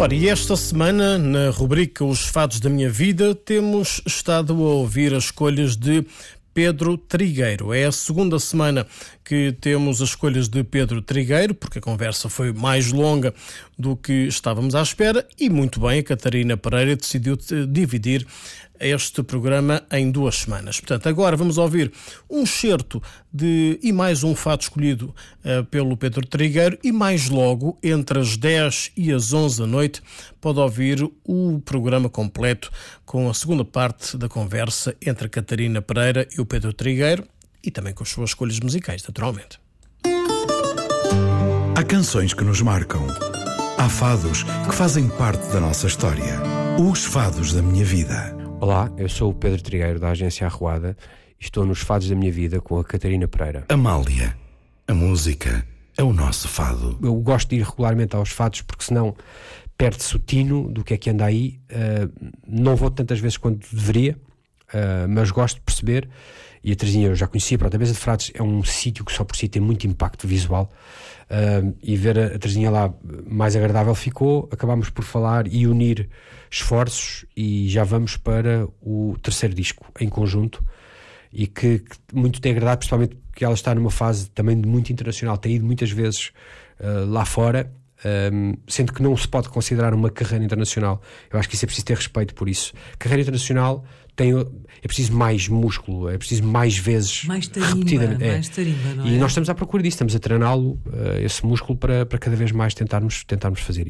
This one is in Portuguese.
Ora, e esta semana, na rubrica Os Fados da Minha Vida, temos estado a ouvir as escolhas de Pedro Trigueiro. É a segunda semana que temos as escolhas de Pedro Trigueiro, porque a conversa foi mais longa do que estávamos à espera, e muito bem, a Catarina Pereira decidiu dividir este programa em 2 semanas. Portanto, agora vamos ouvir um excerto e mais um fado escolhido pelo Pedro Trigueiro, e mais logo, entre as 10 e as 11 da noite, pode ouvir o programa completo com a segunda parte da conversa entre a Catarina Pereira e o Pedro Trigueiro, e também com as suas escolhas musicais, naturalmente. Há canções que nos marcam. Há fados que fazem parte da nossa história. Os Fados da Minha Vida. Olá, eu sou o Pedro Trigueiro, da Agência Arruada, e estou nos Fados da Minha Vida com a Catarina Pereira. Amália, a música é o nosso fado. Eu gosto de ir regularmente aos fados, porque senão perde-se o tino do que é que anda aí. Não vou tantas vezes quanto deveria, mas gosto de perceber. E a Terezinha eu já conhecia. Pronto, a Mesa de Frades é um sítio que só por si tem muito impacto visual, e ver a Terezinha lá mais agradável ficou. Acabámos por falar e unir esforços, e já vamos para o 3º disco em conjunto, e que muito tem agradado, principalmente porque ela está numa fase também de muito internacional, tem ido muitas vezes lá fora, sendo que não se pode considerar uma carreira internacional. Eu acho que isso é preciso ter respeito por isso. Carreira internacional é preciso mais músculo, é preciso mais vezes repetidamente. Mais tarimba, não é? E nós estamos à procura disso, estamos a treiná-lo, esse músculo, para cada vez mais tentarmos fazer isso.